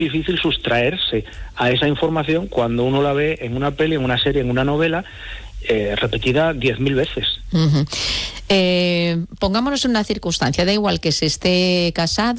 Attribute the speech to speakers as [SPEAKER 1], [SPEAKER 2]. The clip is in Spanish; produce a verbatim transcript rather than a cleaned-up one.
[SPEAKER 1] difícil sustraerse a esa información cuando uno la ve en una peli, en una serie, en una novela, eh, repetida diez mil veces.
[SPEAKER 2] Uh-huh. Eh, pongámonos en una circunstancia, da igual que se esté casado